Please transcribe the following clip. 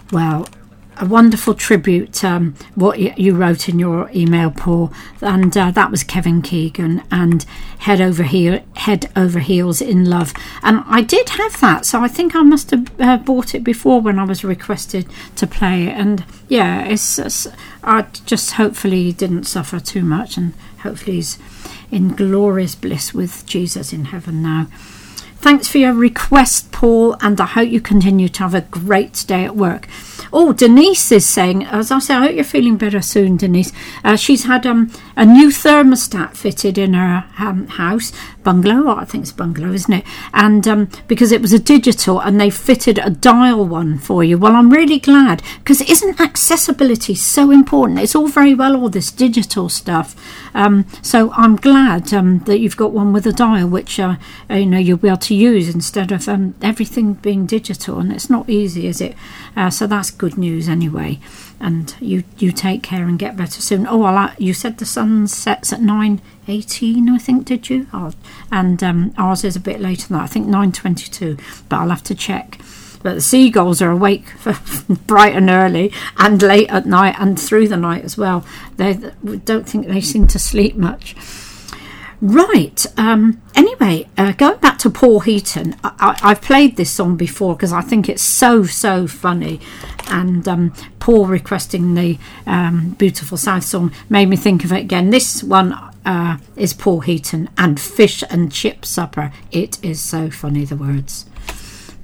Well, a wonderful tribute, what you wrote in your email, Paul, and that was Kevin Keegan and Head Over Heels in Love, and I did have that, so I think I must have bought it before when I was requested to play it. And yeah, it's I just hopefully he didn't suffer too much, and hopefully he's in glorious bliss with Jesus in heaven now. Thanks for your request, Paul, and I hope you continue to have a great day at work. Oh, Denise is saying, as I say, I hope you're feeling better soon, Denise. She's had a new thermostat fitted in her house, bungalow, I think it's bungalow, isn't it? And because it was a digital, and they fitted a dial one for you. Well, I'm really glad, because isn't accessibility so important? It's all very well, all this digital stuff. So I'm glad that you've got one with a dial, which you'll be able to use instead of everything being digital, and it's not easy, is it? So that's good news anyway. And you take care and get better soon. Oh, you said the sun sets at 9:18, I think, did you? And ours is a bit later than that, I think 9:22, but I'll have to check. But the seagulls are awake bright and early and late at night and through the night as well. They don't think they seem to sleep much. Right, anyway, going back to Paul Heaton, I've played this song before because I think it's so funny, and Paul requesting the Beautiful South song made me think of it again. This one is Paul Heaton and Fish and Chip Supper. It is so funny, the words.